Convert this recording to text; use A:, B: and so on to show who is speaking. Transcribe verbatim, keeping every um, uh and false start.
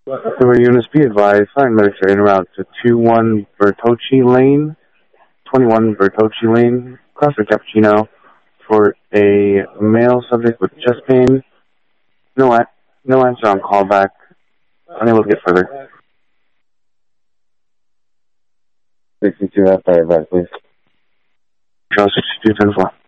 A: Sewer units, be advised, fire medics are en route to two one Bertocci Lane, twenty-one Bertocci Lane, across the Cappuccino, for a male subject with chest pain. No, a- no answer on callback. Unable to get further. sixty-two, have fire advice, please. Charles sixty-two, ten four.